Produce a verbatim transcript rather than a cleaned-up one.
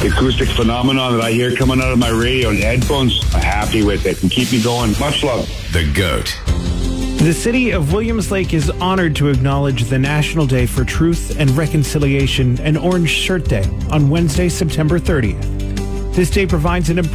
The acoustic phenomenon that I hear coming out of my radio and headphones, I'm happy with it and keep me going. Much love. The GOAT. The city of Williams Lake is honored to acknowledge the National Day for Truth and Reconciliation and Orange Shirt Day on Wednesday, September thirtieth. This day provides an